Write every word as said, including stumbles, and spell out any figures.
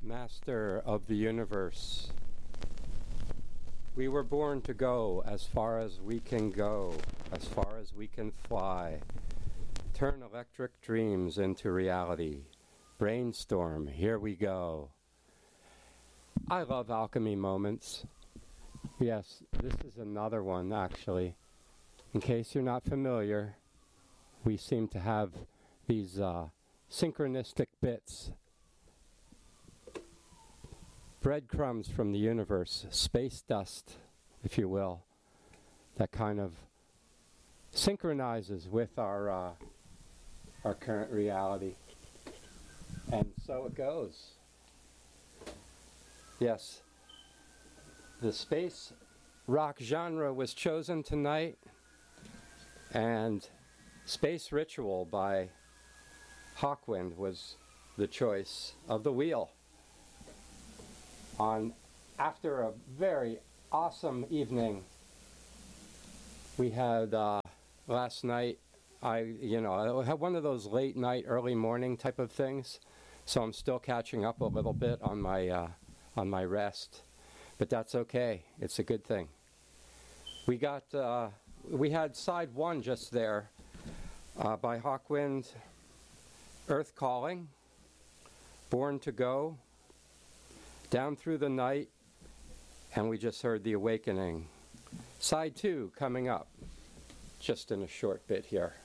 Master of the universe, we were born to go as far as we can go, as far as we can fly. Turn electric dreams into reality. Brainstorm, here we go. I love alchemy moments. Yes, this is another one, actually. In case you're not familiar, we seem to have these uh, synchronistic bits. Breadcrumbs from the universe, space dust, if you will, that kind of synchronizes with our uh, our current reality. And so it goes. Yes, the space rock genre was chosen tonight, and Space Ritual by Hawkwind was the choice of the wheel. On after a very awesome evening we had uh, last night, I you know I had one of those late night, early morning type of things, so I'm still catching up a little bit on my uh, on my rest, but that's okay. It's a good thing. We got uh, we had side one just there uh, by Hawkwind, Earth Calling, Born to Go, Down Through the Night, and we just heard The Awakening. Side two coming up just in a short bit here.